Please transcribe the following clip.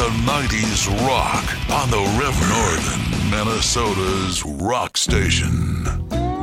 90s rock on the River Northern, Minnesota's rock station.